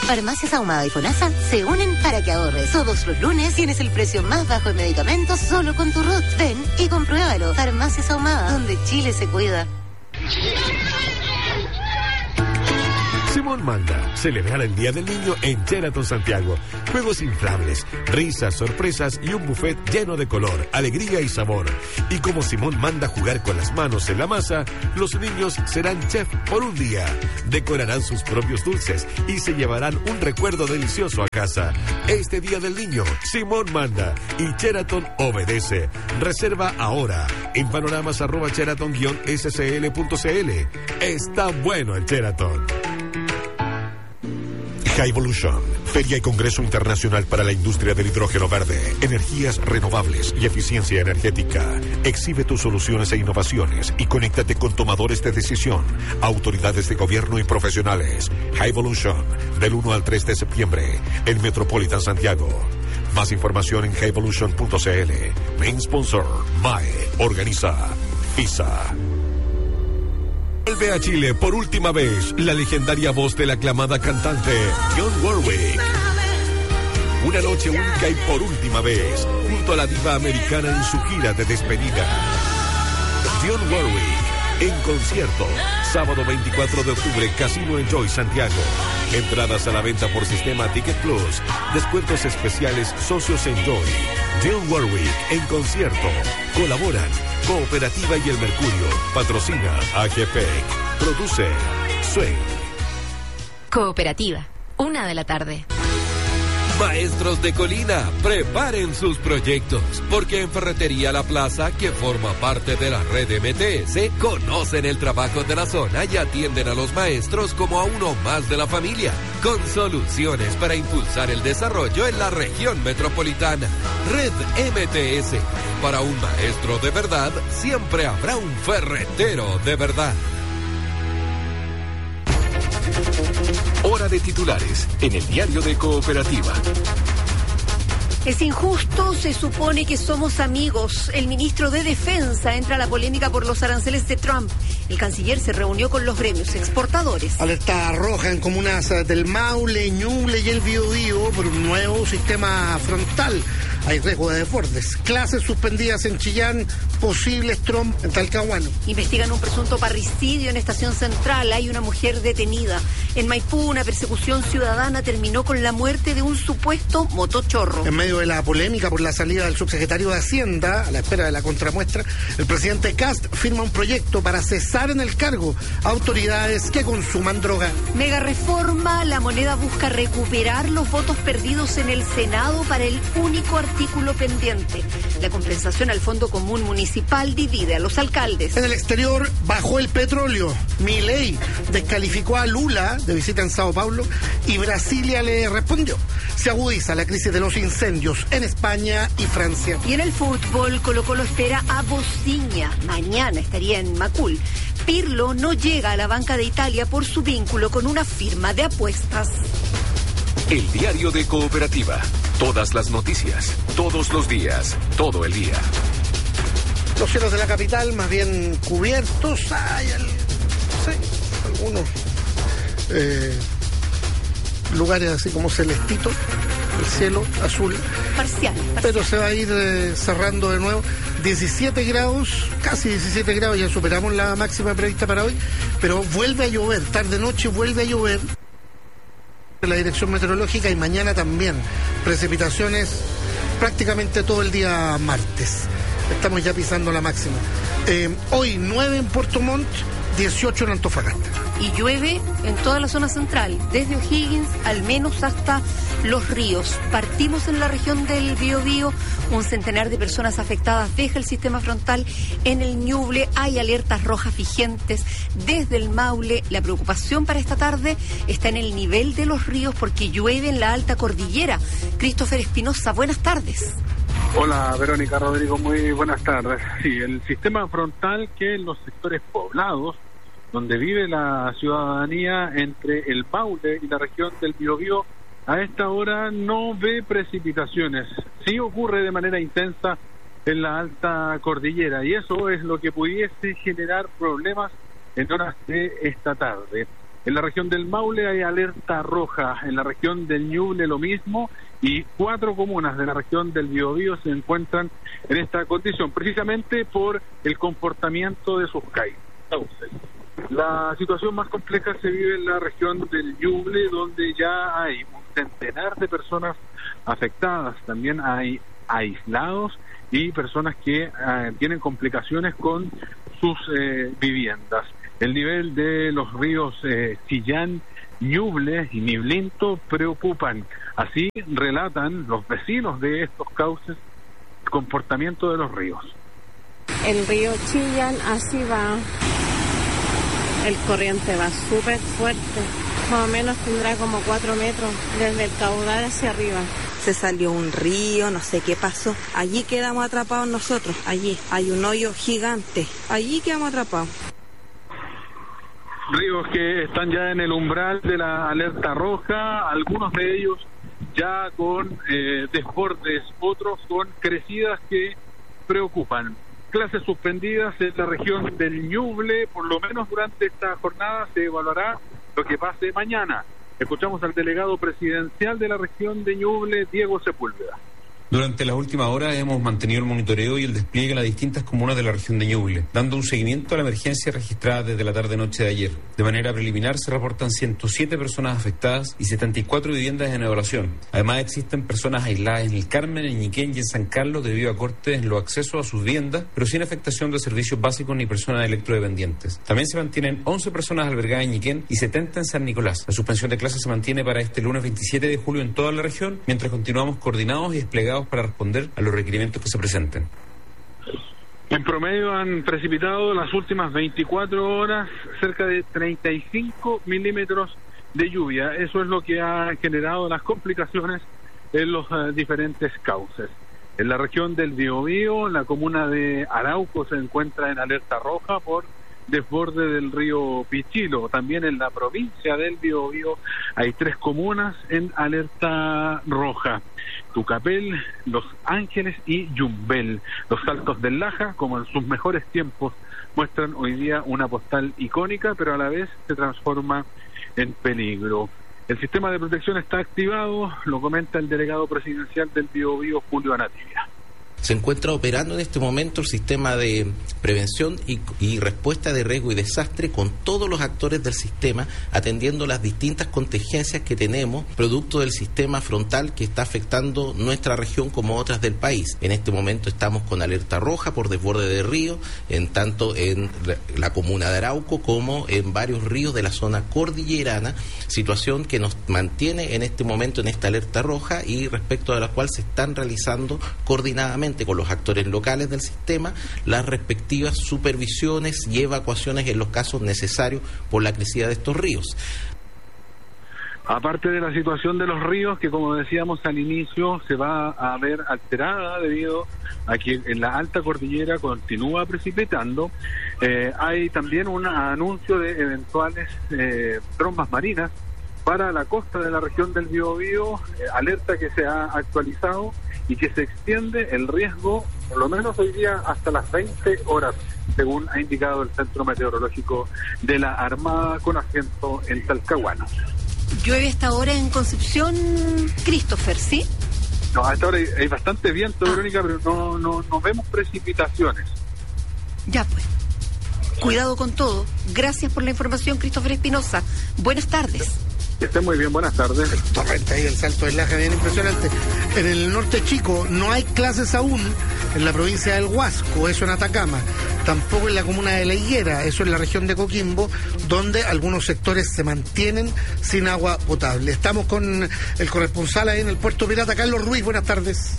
Farmacias Ahumada y FONASA se unen para que ahorres. Todos los lunes tienes el precio más bajo en medicamentos solo con tu RUT. Ven y compruébalo. Farmacias Ahumada, donde Chile se cuida. Simón manda celebrar el Día del Niño en Sheraton Santiago. Juegos inflables, risas, sorpresas y un buffet lleno de color, alegría y sabor. Y como Simón manda jugar con las manos en la masa, los niños serán chef por un día. Decorarán sus propios dulces y se llevarán un recuerdo delicioso a casa. Este Día del Niño, Simón manda y Sheraton obedece. Reserva ahora en panoramas@sheraton-scl.cl. Está bueno el Sheraton. Highvolution, Feria y Congreso Internacional para la Industria del Hidrógeno Verde, Energías Renovables y Eficiencia Energética. Exhibe tus soluciones e innovaciones y conéctate con tomadores de decisión, autoridades de gobierno y profesionales. Highvolution, del 1 al 3 de septiembre, en Metropolitan Santiago. Más información en highvolution.cl. Main sponsor, MAE. Organiza FISA. Vuelve a Chile por última vez la legendaria voz de la aclamada cantante Dionne Warwick. Una noche única y por última vez, junto a la diva americana en su gira de despedida. Dionne Warwick en concierto, sábado 24 de octubre, Casino Enjoy Santiago. Entradas a la venta por sistema Ticket Plus. Descuentos especiales Socios Enjoy. Dionne Warwick en concierto. Colaboran Cooperativa y El Mercurio. Patrocina AGP. Produce Swing. Cooperativa, 1:00 p.m. Maestros de Colina, preparen sus proyectos, porque en Ferretería La Plaza, que forma parte de la red MTS, conocen el trabajo de la zona y atienden a los maestros como a uno más de la familia, con soluciones para impulsar el desarrollo en la región metropolitana. Red MTS, para un maestro de verdad, siempre habrá un ferretero de verdad. Hora de titulares en el diario de Cooperativa. Es injusto, se supone que somos amigos. El ministro de Defensa entra a la polémica por los aranceles de Trump. El canciller se reunió con los gremios exportadores. Alerta roja en comunas del Maule, Ñuble y el Biobío por un nuevo sistema frontal. Hay riesgo de desbordes. Clases suspendidas en Chillán, posibles Trump en Talcahuano. Investigan un presunto parricidio en Estación Central. Hay una mujer detenida. En Maipú, una persecución ciudadana terminó con la muerte de un supuesto motochorro. En medio de la polémica por la salida del subsecretario de Hacienda, a la espera de la contramuestra, el presidente Kast firma un proyecto para cesar en el cargo a autoridades que consuman droga. Mega reforma, la moneda busca recuperar los votos perdidos en el Senado para el único artículo pendiente. La compensación al Fondo Común Municipal divide a los alcaldes. En el exterior bajó el petróleo. Milei descalificó a Lula de visita en Sao Paulo y Brasilia le respondió. Se agudiza la crisis de los incendios en España y Francia. Y en el fútbol, Colo-Colo espera a Bociña. Mañana estaría en Macul. Pirlo no llega a la banca de Italia por su vínculo con una firma de apuestas. El diario de Cooperativa. Todas las noticias, todos los días, todo el día. Los cielos de la capital más bien cubiertos. Hay algunos lugares así como celestito, el cielo azul. Parcial. Pero se va a ir cerrando de nuevo. 17 grados, casi 17 grados, ya superamos la máxima prevista para hoy, pero vuelve a llover, tarde-noche vuelve a llover. La dirección meteorológica y mañana también. Precipitaciones prácticamente todo el día martes. Estamos ya pisando la máxima. Hoy 9 en Puerto Montt, 18 en Antofagasta. Y llueve en toda la zona central, desde O'Higgins al menos hasta Los Ríos. Partimos en la región del Biobío, un centenar de personas afectadas deja el sistema frontal. En el Ñuble hay alertas rojas vigentes. Desde el Maule, la preocupación para esta tarde está en el nivel de los ríos porque llueve en la alta cordillera. Christopher Espinosa, buenas tardes. Hola Verónica, Rodrigo, muy buenas tardes. Sí, el sistema frontal que en los sectores poblados, donde vive la ciudadanía entre el Maule y la región del Biobío, a esta hora no ve precipitaciones. Sí ocurre de manera intensa en la alta cordillera y eso es lo que pudiese generar problemas en horas de esta tarde. En la región del Maule hay alerta roja, en la región del Ñuble lo mismo, y 4 comunas de la región del Biobío se encuentran en esta condición, precisamente por el comportamiento de sus cauces. La situación más compleja se vive en la región del Ñuble, donde ya hay un centenar de personas afectadas, también hay aislados y personas que tienen complicaciones con sus viviendas. El nivel de los ríos Chillán, Ñuble y Niblinto preocupan. Así relatan los vecinos de estos cauces el comportamiento de los ríos. El río Chillán así va, el corriente va súper fuerte, más o menos tendrá como 4 metros desde el caudal hacia arriba. Se salió un río, no sé qué pasó. Allí quedamos atrapados nosotros, allí hay un hoyo gigante, allí quedamos atrapados. Ríos que están ya en el umbral de la alerta roja, algunos de ellos ya con desbordes, otros con crecidas que preocupan. Clases suspendidas en la región del Ñuble, por lo menos durante esta jornada se evaluará lo que pase mañana. Escuchamos al delegado presidencial de la región de Ñuble, Diego Sepúlveda. Durante las últimas horas hemos mantenido el monitoreo y el despliegue en las distintas comunas de la región de Ñuble, dando un seguimiento a la emergencia registrada desde la tarde-noche de ayer. De manera preliminar se reportan 107 personas afectadas y 74 viviendas en evaluación. Además existen personas aisladas en el Carmen, en Ñiquén y en San Carlos debido a cortes en los accesos a sus viviendas, pero sin afectación de servicios básicos ni personas electrodependientes. También se mantienen 11 personas albergadas en Ñiquén y 70 en San Nicolás. La suspensión de clases se mantiene para este lunes 27 de julio en toda la región, mientras continuamos coordinados y desplegados para responder a los requerimientos que se presenten. En promedio han precipitado las últimas 24 horas cerca de 35 milímetros de lluvia. Eso es lo que ha generado las complicaciones en los diferentes cauces. En la región del Biobío, la comuna de Arauco se encuentra en alerta roja por desborde del río Pichilo. También en la provincia del Biobío hay 3 comunas en alerta roja: Tucapel, Los Ángeles y Yumbel. Los Saltos del Laja, como en sus mejores tiempos, muestran hoy día una postal icónica, pero a la vez se transforma en peligro. El sistema de protección está activado, lo comenta el delegado presidencial del Biobío, Julio Anativia. Se encuentra operando en este momento el sistema de prevención y respuesta de riesgo y desastre con todos los actores del sistema, atendiendo las distintas contingencias que tenemos, producto del sistema frontal que está afectando nuestra región como otras del país. En este momento estamos con alerta roja por desborde de río, tanto en la comuna de Arauco como en varios ríos de la zona cordillerana, situación que nos mantiene en este momento en esta alerta roja y respecto a la cual se están realizando coordinadamente con los actores locales del sistema las respectivas supervisiones y evacuaciones en los casos necesarios por la crecida de estos ríos. Aparte de la situación de los ríos, que como decíamos al inicio se va a ver alterada debido a que en la alta cordillera continúa precipitando, hay también un anuncio de eventuales trombas marinas para la costa de la región del Biobío, alerta que se ha actualizado y que se extiende el riesgo, por lo menos hoy día, hasta las 20 horas, según ha indicado el Centro Meteorológico de la Armada con asiento en Talcahuano. Llueve hasta ahora en Concepción, Christopher, ¿sí? No, hasta ahora hay bastante viento, Verónica, pero no vemos precipitaciones. Ya pues. Cuidado con todo. Gracias por la información, Christopher Espinosa. Buenas tardes. Que estén muy bien, buenas tardes. El torrente ahí, el Salto del Laja, bien impresionante. En el norte chico no hay clases aún en la provincia del Huasco, eso en Atacama. Tampoco en la comuna de La Higuera, eso en la región de Coquimbo, donde algunos sectores se mantienen sin agua potable. Estamos con el corresponsal ahí en el Puerto Pirata, Carlos Ruiz. Buenas tardes.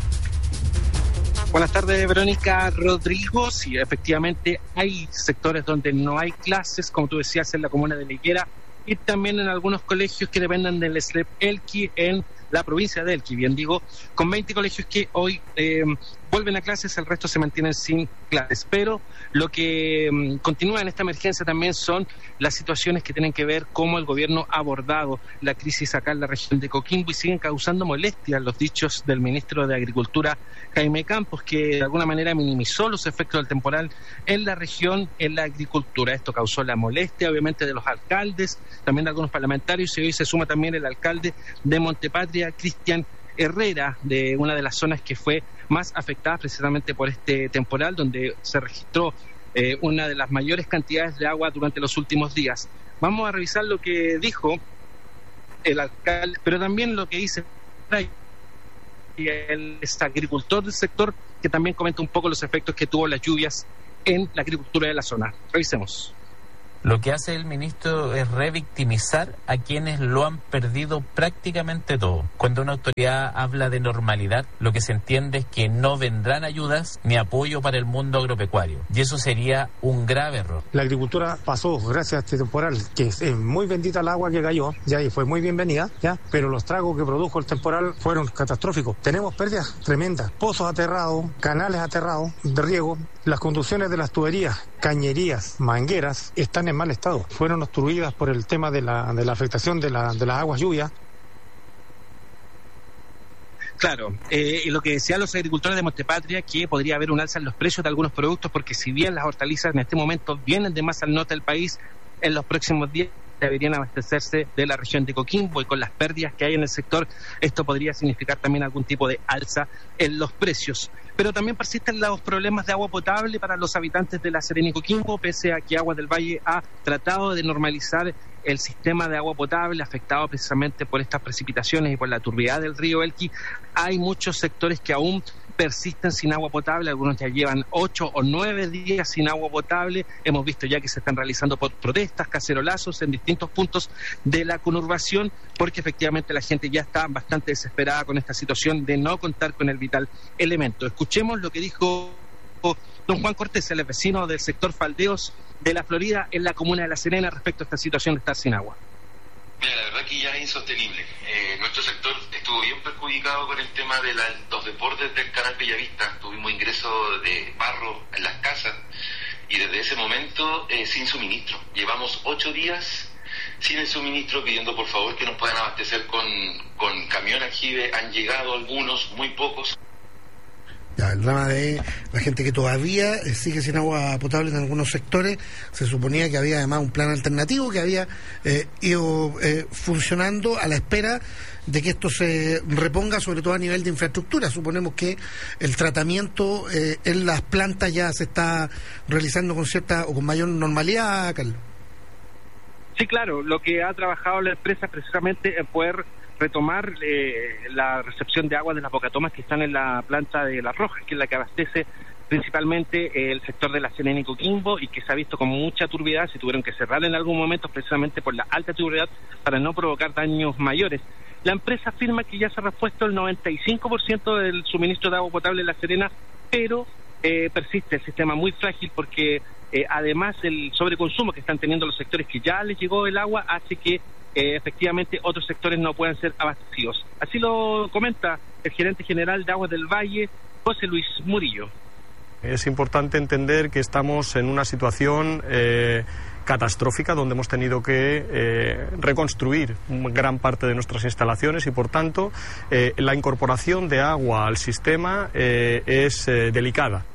Buenas tardes, Verónica, Rodrigo. Sí, efectivamente hay sectores donde no hay clases, como tú decías, en la comuna de La Higuera, y también en algunos colegios que dependen del SLEP Elqui en la provincia de Elqui, bien digo, con 20 colegios que hoy vuelven a clases, el resto se mantienen sin clases. Pero lo que continúa en esta emergencia también son las situaciones que tienen que ver cómo el gobierno ha abordado la crisis acá en la región de Coquimbo, y siguen causando molestias los dichos del ministro de Agricultura, Jaime Campos, que de alguna manera minimizó los efectos del temporal en la región, en la agricultura. Esto causó la molestia, obviamente, de los alcaldes, también de algunos parlamentarios, y hoy se suma también el alcalde de Montepatria, Cristian Herrera, de una de las zonas que fue más afectada precisamente por este temporal, donde se registró una de las mayores cantidades de agua durante los últimos días. Vamos a revisar lo que dijo el alcalde, pero también lo que dice el agricultor del sector, que también comenta un poco los efectos que tuvo las lluvias en la agricultura de la zona. Revisemos. Lo que hace el ministro es revictimizar a quienes lo han perdido prácticamente todo. Cuando una autoridad habla de normalidad, lo que se entiende es que no vendrán ayudas ni apoyo para el mundo agropecuario. Y eso sería un grave error. La agricultura pasó, gracias a este temporal, que es muy bendita el agua que cayó, ya, y fue muy bienvenida, ya, pero los tragos que produjo el temporal fueron catastróficos. Tenemos pérdidas tremendas, pozos aterrados, canales aterrados de riego, las conducciones de las tuberías, cañerías, mangueras, están en mal estado. Fueron obstruidas por el tema de la afectación de las aguas lluvias. Claro, y lo que decían los agricultores de Montepatria, que podría haber un alza en los precios de algunos productos, porque si bien las hortalizas en este momento vienen de más al norte del país, en los próximos días deberían abastecerse de la región de Coquimbo, y con las pérdidas que hay en el sector, esto podría significar también algún tipo de alza en los precios. Pero también persisten los problemas de agua potable para los habitantes de La Serena y Coquimbo, pese a que Aguas del Valle ha tratado de normalizar el sistema de agua potable afectado precisamente por estas precipitaciones y por la turbidez del río Elqui. Hay muchos sectores que aún persisten sin agua potable, algunos ya llevan 8 o 9 días sin agua potable. Hemos visto ya que se están realizando protestas, cacerolazos en distintos puntos de la conurbación, porque efectivamente la gente ya está bastante desesperada con esta situación de no contar con el vital elemento. Escuchemos lo que dijo don Juan Cortés, el vecino del sector Faldeos de la Florida, en la comuna de La Serena, respecto a esta situación de estar sin agua. Mira, la verdad que ya es insostenible. Nuestro sector estuvo bien perjudicado con el tema de los desbordes del canal Bellavista. Tuvimos ingreso de barro en las casas y desde ese momento sin suministro. Llevamos 8 días sin el suministro, pidiendo por favor que nos puedan abastecer con camión aljibe. Han llegado algunos, muy pocos. Ya, el drama de la gente que todavía sigue sin agua potable en algunos sectores. Se suponía que había además un plan alternativo que había ido funcionando a la espera de que esto se reponga, sobre todo a nivel de infraestructura. Suponemos que el tratamiento en las plantas ya se está realizando con cierta o con mayor normalidad, Carlos. Sí, claro, lo que ha trabajado la empresa precisamente es poder retomar la recepción de agua de las bocatomas que están en la planta de Las Rojas, que es la que abastece principalmente el sector de La Serena y Coquimbo, y que se ha visto con mucha turbidez. Se tuvieron que cerrar en algún momento precisamente por la alta turbidez para no provocar daños mayores. La empresa afirma que ya se ha repuesto el 95% del suministro de agua potable en La Serena, pero persiste el sistema muy frágil, porque además el sobreconsumo que están teniendo los sectores que ya les llegó el agua hace que efectivamente otros sectores no puedan ser abastecidos. Así lo comenta el gerente general de Aguas del Valle, José Luis Murillo. Es importante entender que estamos en una situación catastrófica, donde hemos tenido que reconstruir gran parte de nuestras instalaciones, y por tanto la incorporación de agua al sistema es delicada.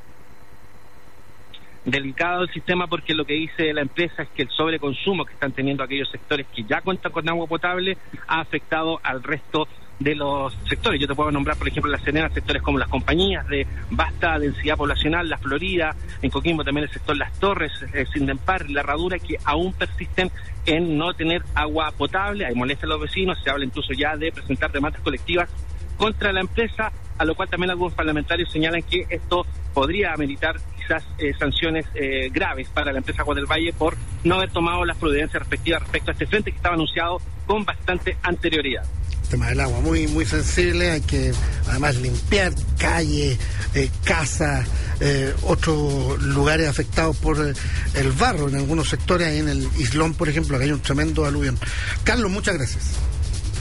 Delicado el sistema, porque lo que dice la empresa es que el sobreconsumo que están teniendo aquellos sectores que ya cuentan con agua potable ha afectado al resto de los sectores. Yo te puedo nombrar, por ejemplo, en La Serena, sectores como las compañías de vasta densidad poblacional, La Florida, en Coquimbo también el sector Las Torres, Sindempar, La Herradura, que aún persisten en no tener agua potable. Hay molestia a los vecinos, se habla incluso ya de presentar demandas colectivas contra la empresa, a lo cual también algunos parlamentarios señalan que esto podría ameritar quizás sanciones graves para la empresa Aguas del Valle por no haber tomado las providencias respectivas respecto a este frente que estaba anunciado con bastante anterioridad. El tema del agua muy muy sensible, hay que además limpiar calles, casas, otros lugares afectados por el barro en algunos sectores. Ahí en el Islón, por ejemplo, que hay un tremendo aluvión. Carlos, muchas gracias.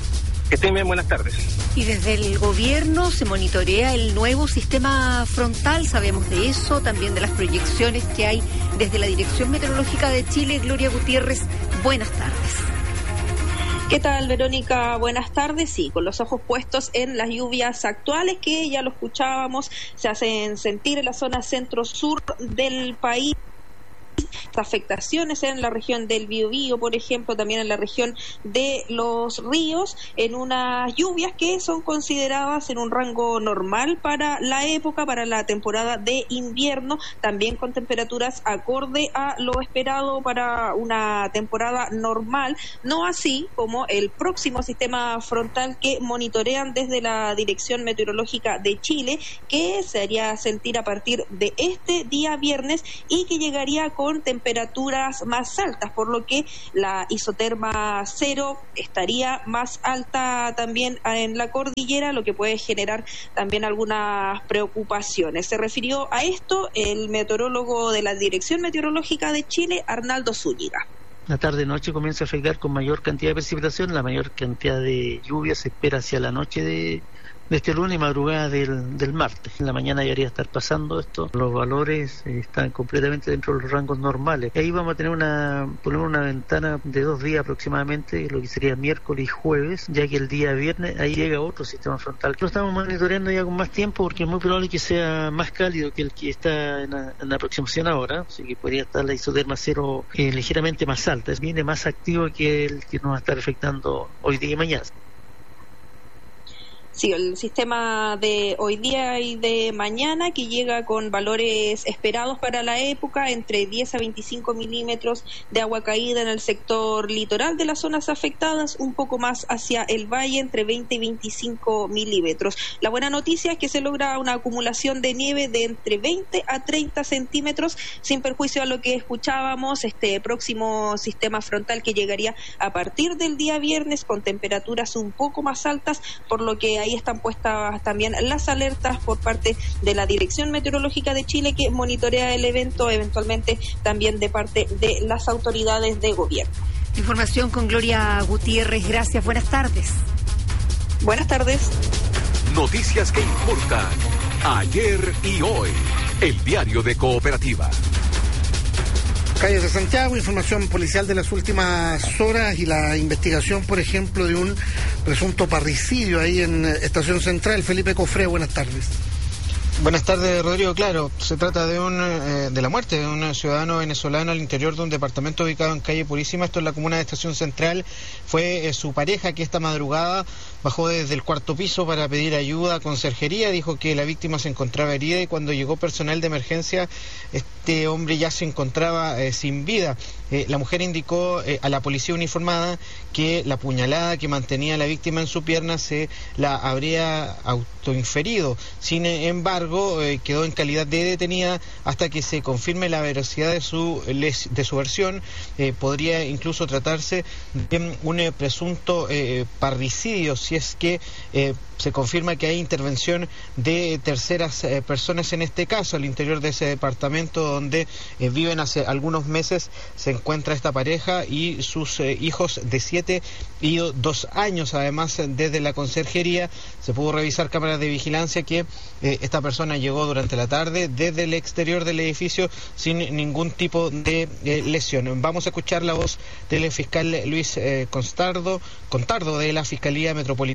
Que estén bien, buenas tardes. Y desde el gobierno se monitorea el nuevo sistema frontal, sabemos de eso, también de las proyecciones que hay desde la Dirección Meteorológica de Chile. Gloria Gutiérrez, buenas tardes. ¿Qué tal, Verónica? Buenas tardes. Sí, con los ojos puestos en las lluvias actuales que ya lo escuchábamos, se hacen sentir en la zona centro-sur del país. Afectaciones en la región del Biobío, por ejemplo, también en la región de Los Ríos, en unas lluvias que son consideradas en un rango normal para la época, para la temporada de invierno, también con temperaturas acorde a lo esperado para una temporada normal, no así como el próximo sistema frontal que monitorean desde la Dirección Meteorológica de Chile, que se haría sentir a partir de este día viernes y que llegaría con temperaturas más altas, por lo que la isoterma cero estaría más alta también en la cordillera, lo que puede generar también algunas preocupaciones. Se refirió a esto el meteorólogo de la Dirección Meteorológica de Chile, Arnaldo Zúñiga. La tarde-noche comienza a afectar con mayor cantidad de precipitación, la mayor cantidad de lluvia se espera hacia la noche de este lunes y madrugada del martes. En la mañana debería estar pasando esto, los valores están completamente dentro de los rangos normales. Y ahí vamos a tener una ventana de 2 días aproximadamente, lo que sería miércoles y jueves, ya que el día viernes ahí llega otro sistema frontal. Lo estamos monitoreando ya con más tiempo porque es muy probable que sea más cálido que el que está en la aproximación ahora, así que podría estar la isoterma cero ligeramente más alta. Viene más activo que el que nos va a estar afectando hoy día y mañana. Sí, el sistema de hoy día y de mañana que llega con valores esperados para la época entre 10 a 25 milímetros de agua caída en el sector litoral de las zonas afectadas, un poco más hacia el valle entre 20 y 25 milímetros. La buena noticia es que se logra una acumulación de nieve de entre 20 a 30 centímetros sin perjuicio a lo que escuchábamos, este próximo sistema frontal que llegaría a partir del día viernes con temperaturas un poco más altas, por lo que ahí están puestas también las alertas por parte de la Dirección Meteorológica de Chile que monitorea el evento, eventualmente también de parte de las autoridades de gobierno. Información con Gloria Gutiérrez, gracias, buenas tardes. Buenas tardes. Noticias que importan ayer y hoy. El diario de Cooperativa. Calles de Santiago, información policial de las últimas horas y la investigación, por ejemplo, de un presunto parricidio ahí en Estación Central. Felipe Cofré, buenas tardes. Buenas tardes, Rodrigo. Claro, se trata de la muerte de un ciudadano venezolano al interior de un departamento ubicado en calle Purísima, esto es la comuna de Estación Central. Fue su pareja que esta madrugada bajó desde el 4º piso para pedir ayuda a conserjería. Dijo que la víctima se encontraba herida y cuando llegó personal de emergencia, este hombre ya se encontraba sin vida. La mujer indicó a la policía uniformada que la puñalada que mantenía la víctima en su pierna se la habría autoinferido. Sin embargo, quedó en calidad de detenida hasta que se confirme la veracidad de su versión. Podría incluso tratarse de un presunto parricidio, si es que se confirma que hay intervención de terceras personas en este caso. Al interior de ese departamento donde viven hace algunos meses se encuentra esta pareja y sus hijos de 7 y 2 años. Además, desde la conserjería se pudo revisar cámaras de vigilancia que esta persona llegó durante la tarde desde el exterior del edificio sin ningún tipo de lesión. Vamos a escuchar la voz del fiscal Luis Contardo de la Fiscalía Metropolitana.